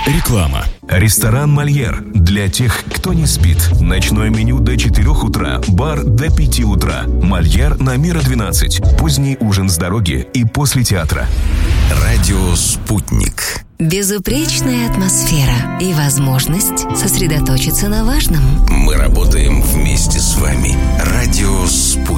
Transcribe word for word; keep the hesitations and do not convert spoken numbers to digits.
Реклама. Ресторан «Мольер» для тех, кто не спит. Ночное меню до четырёх утра, бар до пяти утра. «Мольер» на Мира двенадцать. Поздний ужин с дороги и после театра. Радио «Спутник». Безупречная атмосфера и возможность сосредоточиться на важном. Мы работаем вместе с вами. Радио «Спутник».